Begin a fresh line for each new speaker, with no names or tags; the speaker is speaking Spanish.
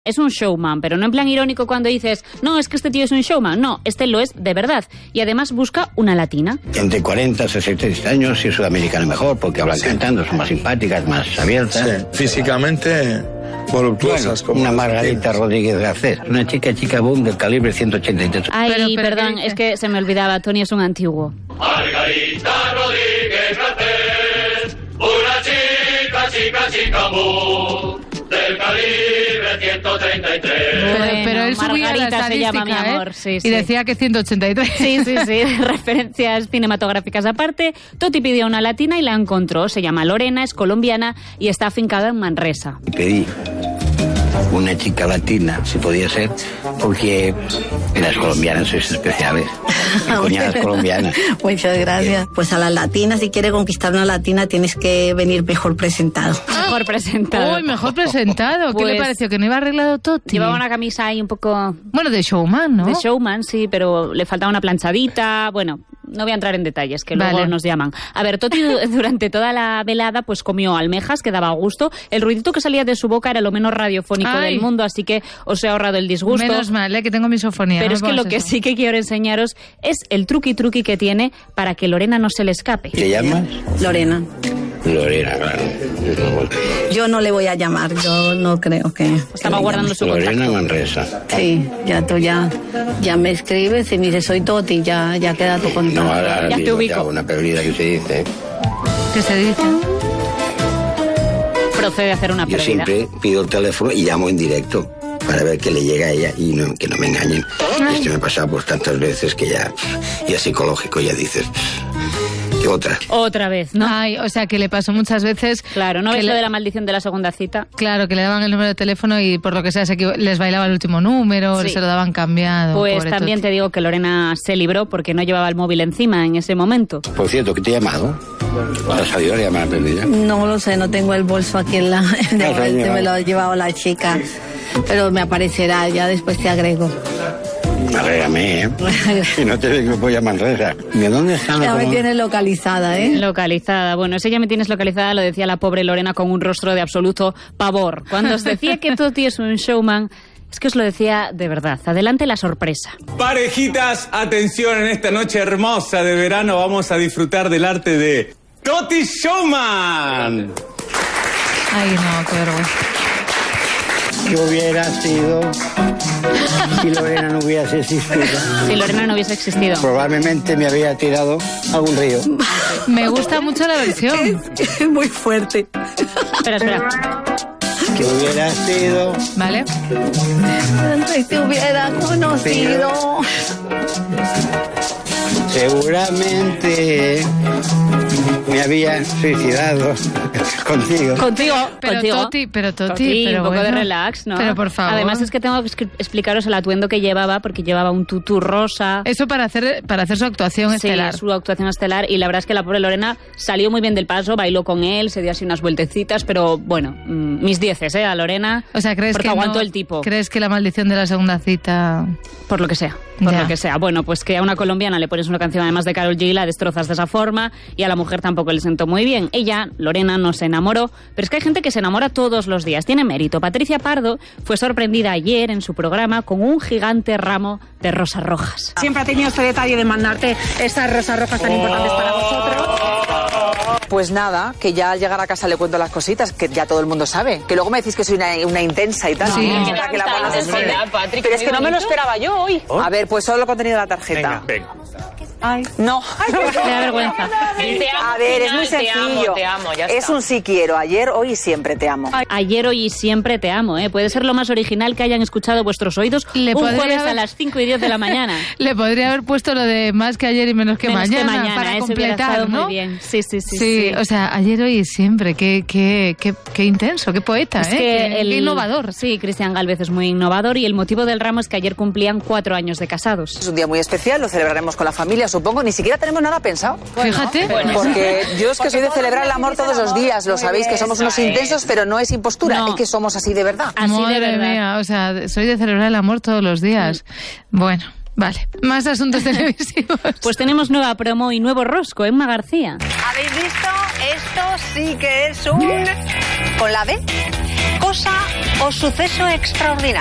Es un showman, pero no en plan irónico cuando dices, no, es que este tío es un showman. No, este lo es de verdad. Y además busca una latina.
Entre 40 y 60 años y sudamericana mejor, porque hablan cantando, son más simpáticas, más abiertas.
Sí, físicamente voluptuosas.
Bueno, una Margarita Rodríguez Garcés, una chica boom del calibre 183.
Ay, perdón, es que se me olvidaba, Tony es un antiguo.
Margarita Rodríguez Garcés, una chica boom del calibre 133.
Pero él subía la estadística,
se llama, mi amor. Sí,
y decía que 183.
Sí, referencias cinematográficas aparte. Toti pidió una latina y la encontró. Se llama Lorena, es colombiana y está afincada en Manresa.
Pedí una chica latina, si podía ser, porque las colombianas sois especiales. Cuñadas colombianas.
Muchas gracias. Pues a las latinas, si quieres conquistar una latina, tienes que venir mejor presentado.
Mejor presentado.
Uy, mejor presentado. ¿Qué le pareció? ¿Que no iba arreglado Toti?
Llevaba una camisa ahí un poco...
Bueno, de showman, ¿no?
De showman, sí, pero le faltaba una planchadita. Bueno, no voy a entrar en detalles, que luego nos llaman. A ver, Toti durante toda la velada pues comió almejas, que daba gusto. El ruidito que salía de su boca era lo menos radiofónico del mundo, así que os he ahorrado el disgusto.
Menos mal, que tengo misofonía.
Pero es que lo que sí que quiero enseñaros es el truqui que tiene para que Lorena no se le escape.
¿Te llamas?
Lorena,
claro.
Yo no le voy a llamar, yo no creo que...
Estaba guardando su contacto.
Lorena Manresa.
Sí, ya me escribes y me dices, soy Toti, ya queda tu contacto.
No, ahora
ya te ubico.
Una perdida que se dice.
¿Qué se dice?
Procede a hacer una
Yo
pérdida.
siempre pido el teléfono y llamo en directo para ver que le llega a ella y que no me engañen. Esto me ha pasado pues tantas veces que ya psicológico, ya dices... ¿Qué otra?
Otra vez, ¿no?
Ay, o sea, que le pasó muchas veces...
Claro, ¿no ves lo de la maldición de la segunda cita?
Claro, que le daban el número de teléfono y por lo que sea les bailaba el último número, se lo daban cambiado.
Pues también Toti. Te digo que Lorena se libró porque no llevaba el móvil encima en ese momento.
Por cierto, ¿qué te he llamado? ¿Has sabido la llamada perdida?
No lo sé, no tengo el bolso aquí en la... me lo ha llevado la chica, pero me aparecerá, ya después te agrego.
Agrégame, Si no te voy a Manresa. ¿De dónde están?
Ya me tienes localizada,
Localizada. Bueno, ese ya me tienes localizada, lo decía la pobre Lorena con un rostro de absoluto pavor. Cuando os decía que Toti es un showman, es que os lo decía de verdad. Adelante la sorpresa.
Parejitas, atención, en esta noche hermosa de verano vamos a disfrutar del arte de Toti Showman.
Ay, no, qué vergüenza.
¿Qué hubiera sido si Lorena no hubiese existido?
Si Lorena no hubiese existido.
Probablemente me habría tirado a un río.
Me gusta mucho la versión.
Es muy fuerte.
Espera.
¿Qué hubiera sido?
¿Vale?
Si te hubiera conocido.
Seguramente me había suicidado
Contigo.
Pero Toti,
un poco de relax, ¿no?
Pero por favor.
Además es que tengo que explicaros el atuendo que llevaba, porque llevaba un tutú rosa.
Eso para hacer su actuación estelar.
Sí, su actuación estelar, y la verdad es que la pobre Lorena salió muy bien del paso, bailó con él, se dio así unas vueltecitas, pero bueno, mis dieces, a Lorena.
O sea, ¿crees
porque
que
aguantó el tipo?
¿Crees que la maldición de la segunda cita...?
Por lo que sea. Bueno, pues que a una colombiana le pones una canción además de Karol G y la destrozas de esa forma, y a la mujer tampoco le sentó muy bien. Ella, Lorena, no se enamoró, pero es que hay gente que se enamora todos los días. Tiene mérito. Patricia Pardo fue sorprendida ayer en su programa con un gigante ramo de rosas rojas.
Siempre ha tenido este detalle de mandarte estas rosas rojas tan importantes para vosotros.
Pues nada, que ya al llegar a casa le cuento las cositas, que ya todo el mundo sabe. Que luego me decís que soy una intensa y tal.
Sí.
Que la buena se esconde. Pero es que no me lo esperaba yo hoy. A ver, pues solo el contenido de la tarjeta.
Venga.
Ay. No.
Me da vergüenza.
A ver, es muy sencillo.
Te amo, ya
es
está.
un sí quiero, ayer, hoy y siempre te amo.
Ayer, hoy y siempre te amo, Puede ser lo más original que hayan escuchado vuestros oídos un jueves a las 5 y 10 de la mañana.
Le podría haber puesto lo de más que ayer y menos que mañana para completar, ¿no?
Muy bien.
Sí, o sea, ayer, hoy y siempre. Qué intenso, qué poeta, qué innovador.
Sí, Cristian Gálvez es muy innovador, y el motivo del ramo es que ayer cumplían 4 años de casados.
Es un día muy especial, lo celebraremos con la familia, supongo. Ni siquiera tenemos nada pensado.
Fíjate.
Porque yo es que soy de celebrar el amor todos los días, lo sabéis, que somos unos intensos, pero no es impostura,
No.
es que somos así de verdad.
Así de
Madre
verdad.
mía, o sea, soy de celebrar el amor todos los días. Bueno. Vale, más asuntos televisivos.
Pues tenemos nueva promo y nuevo rosco, Emma García.
¿Habéis visto? Esto sí que es un... ¿Con la B? Cosa o suceso extraordinario.